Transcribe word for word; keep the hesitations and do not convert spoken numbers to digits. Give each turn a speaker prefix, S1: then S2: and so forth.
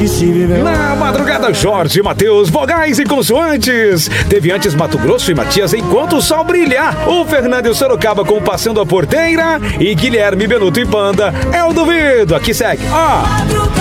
S1: se viveu.
S2: Na madrugada, Jorge, Matheus, vogais e consoantes. Teve antes Mato Grosso e Matias Enquanto o Sol Brilhar. O Fernando e o Sorocaba com Passando a Porteira. E Guilherme, Benuto e Panda. Eu duvido. Aqui segue. Ó.